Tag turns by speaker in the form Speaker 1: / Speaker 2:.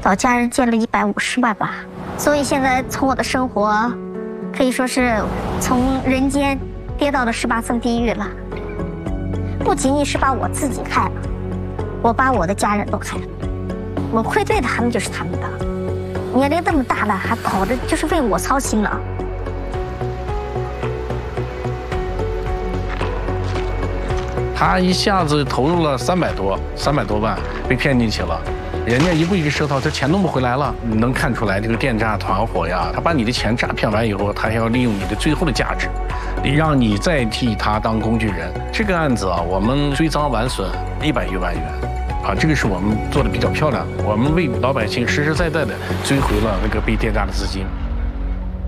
Speaker 1: 找家人借了150万吧。所以现在从我的生活，可以说是从人间跌到了18层地狱了。不仅仅是把我自己害了，我把我的家人都害了。我愧对的他们就是他们的，年龄这么大了还跑着就是为我操心了。
Speaker 2: 他一下子投入了300多万，被骗进去了。人家一步一个舌头，这钱弄不回来了。你能看出来，这个电诈团伙呀，他把你的钱诈骗完以后，他还要利用你的最后的价值，让你再替他当工具人。这个案子啊，我们追赃完损100余万元，啊，这个是我们做的比较漂亮，我们为老百姓实实在在的追回了那个被电诈的资金。